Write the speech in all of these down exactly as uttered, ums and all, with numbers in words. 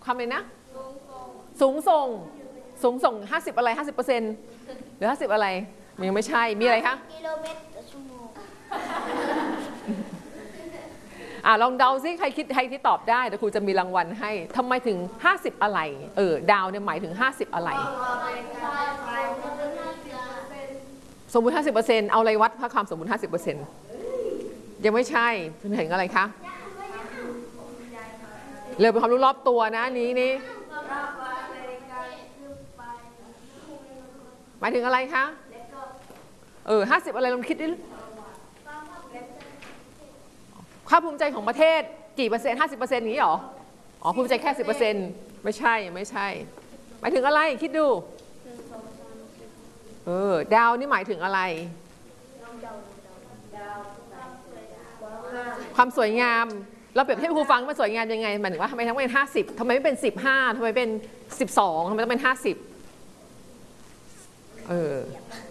ความเลยนะสูงส่งสูงส่งห้าสิบอะไรห้าสิบเปอร์เซ็นต์หรือห้าสิบอะไรมันยังไม่ใช่มีอะไรคะกิโลเมตรต่อชั่วโมงอ่าลองเดาซิใครคิดใครที่ตอบได้แต่ครูจะมีรางวัลให้ทำไมถึงห้าสิบอะไรเออดาวเนี่ยหมายถึงห้าสิบอะไรสมมุติ ห้าสิบเปอร์เซ็นต์ เอาอะไรวัดค่าความสมมุติ ห้าสิบเปอร์เซ็นต์ ยังไม่ใช่ถึงอะไรคะเรื่องเป็นความรู้รอบตัวนะนี้นี่หมายถึงอะไรคะเออห้าสิบอะไรลองคิดดิความภูมิใจของประเทศกี่เปอร์เซ็นต์ห้าสิบเปอร์เซ็นต์นี้หรออ๋อภูมิใจแค่สิบเปอร์เซ็นต์ไม่ใช่ไม่ใช่หมายถึงอะไรคิดดูเออดาวนี่หมายถึงอะไรความสวยงามเราเปรียบเทียบครูฟังมันสวยงามยังไงหมายถึงว่าทำไมทั้งเป็นห้าสิบทำไมไม่เป็นสิบห้าทำไมเป็นสิบสองทำไมต้องเป็นห้าสิบเออ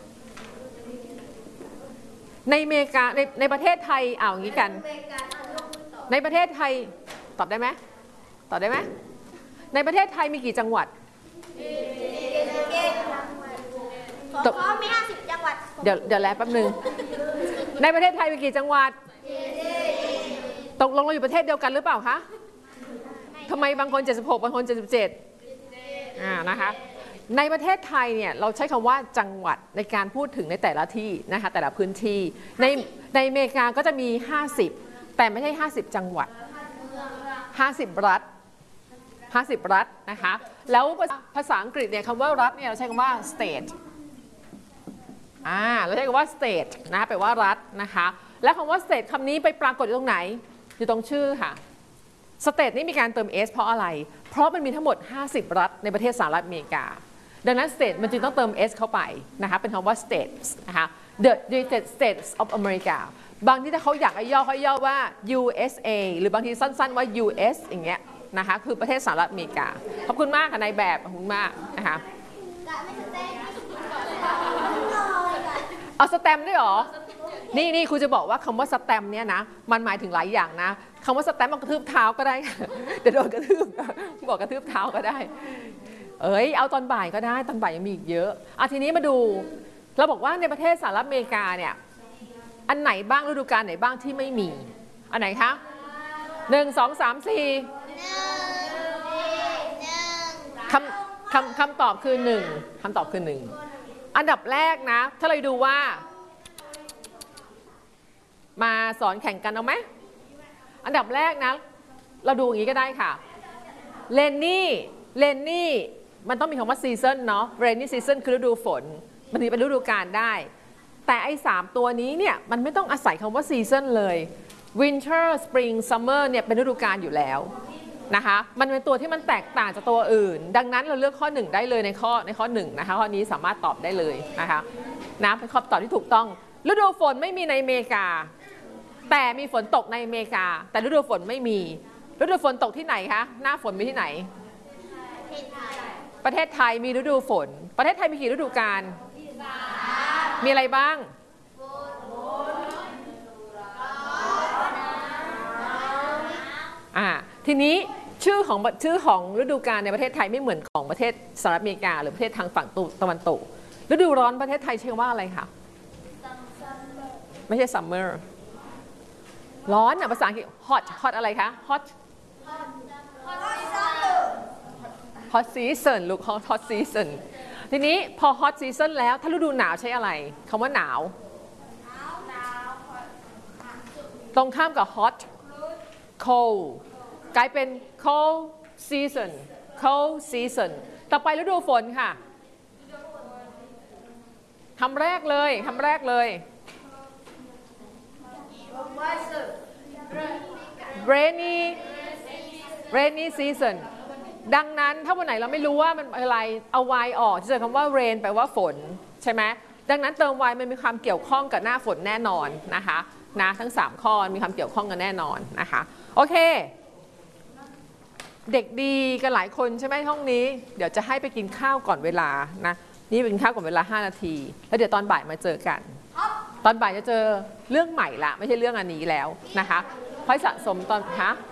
ในอเมริกาในในประเทศไทยเอาอย่างนี้กันในประเทศไทยตอบได้ไหมตอบได้ไหมในประเทศไทยมีกี่จังหวัดตกมีห้าสิบจังหวัดเดี๋ยวเดี๋ยวแล้วแป๊บนึงในประเทศไทยมีกี่จังหวัดตกลงเราอยู่ประเทศเดียวกันหรือเปล่าคะทำไมบางคนเจ็ดสิบหกบางคนเจ็ดสิบเจ็ดอ่านะคะในประเทศไทยเนี่ยเราใช้คำว่าจังหวัดในการพูดถึงในแต่ละที่นะคะแต่ละพื้นที่ในในอเมริกาก็จะมีห้าสิบแต่ไม่ใช่ห้าสิบจังหวัดห้าสิบรัฐห้าสิบรัฐนะคะแล้วภาษาอังกฤษเนี่ยคำว่ารัฐเนี่ยเราใช้คำว่า state อ่าเราใช้คำว่า state นะแปลว่ารัฐนะคะและคำว่า state คำนี้ไปปรากฏอยู่ตรงไหนอยู่ตรงชื่อค่ะ state นี่มีการเติม s เพราะอะไรเพราะมันมีทั้งหมดห้าสิบรัฐในประเทศสหรัฐอเมริกาดังนั้น state มันจึงต้องเติม s เข้าไปนะคะเป็นคำว่า states นะคะ the United States of America บางที่ถ้าเขาอยากให้ย่อเขาย่อว่า ยู เอส เอ หรือบางทีสั้นๆว่า ยู เอส อย่างเงี้ยนะคะคือประเทศสหรัฐอเมริกาขอบคุณมากค่ะนายแบบขอบคุณมากนะคะเอาสแตมป์ด้วยหรอนี่นี่ครูจะบอกว่าคำว่าสแตมป์เนี่ยนะมันหมายถึงหลายอย่างนะคำว่าสแตมป์มันกระทืบเท้าก็ได้เดี๋ยวโดนกระทืบบอกกระทืบเท้าก็ได้เอ้ยเอาตอนบ่ายก็ได้ตอนบ่ายยังมีอีกเยอะอ่ะทีนี้มาดูเราบอกว่าในประเทศสหรัฐอเมริกาเนี่ยอันไหนบ้างฤดูกาลไหนบ้างที่ไม่มีอันไหนคะหนึ่งสองสามสี่คำคำคำตอบคือหนึ่งคำตอบคือหนึ่งอันดับแรกนะถ้าเราดูว่ามาสอนแข่งกันเอาไหมอันดับแรกนะเราดูอย่างนี้ก็ได้ค่ะเลนนี่เลนนี่มันต้องมีคำว่าซีซันเนาะเรนนี่ซีซันคือฤดูฝนมันถึงเป็นฤดูกาลได้แต่ไอ้สามตัวนี้เนี่ยมันไม่ต้องอาศัยคำว่าซีซันเลย Winter Spring Summer เนี่ยเป็นฤดูกาลอยู่แล้วนะคะมันเป็นตัวที่มันแตกต่างจากตัวอื่นดังนั้นเราเลือกข้อหนึ่งได้เลยในข้อในข้อหนึ่งนะคะข้อนี้สามารถตอบได้เลยนะคะนะเป็นคำตอบที่ถูกต้องฤดูฝนไม่มีในอเมริกาแต่มีฝนตกในอเมริกาแต่ฤดูฝนไม่มีฤดูฝนตกที่ไหนคะหน้าฝนมีที่ไหนประเทศไทยมีฤดูฝนประเทศไทยมีกี่ฤดูกาลมีอะไรบ้างอ่าทีนี้ชื่อของชื่อของฤดูกาลในประเทศไทยไม่เหมือนของประเทศสหรัฐอเมริกาหรือประเทศทางฝั่งตะวันตกฤดูร้อนประเทศไทยใช้ว่าอะไรคะไม่ใช่ summer ร้อนอ่ะภาษาอังกฤษ hot hot อะไรคะ hot hot season ลูก hot season ทีนี้พอ hot season แล้วถ้าฤดูหนาวใช้อะไรคำว่าหนาวตรงข้ามกับ hot cold กลายเป็น cold season cold season ต่อไปฤดูฝนค่ะทำแรกเลยทำแรกเลย rainy rainy season ดังนั้นถ้าวันไหนเราไม่รู้ว่ามันอะไรเอา y ออกจะเจอคำว่า rain แปลว่าฝนใช่ไหมดังนั้นเติม y มันมีความเกี่ยวข้องกับหน้าฝนแน่นอนนะคะนะทั้งสามข้อมีความเกี่ยวข้องกันแน่นอนนะคะโอเคเด็กดีกันหลายคนใช่ไหมห้องนี้เดี๋ยวจะให้ไปกินข้าวก่อนเวลานะนี่เป็นข้าวก่อนเวลาห้านาทีแล้วเดี๋ยวตอนบ่ายมาเจอกันตอนบ่ายจะเจอเรื่องใหม่ละไม่ใช่เรื่องอันนี้แล้วนะคะค่อยสะสมตอนคะ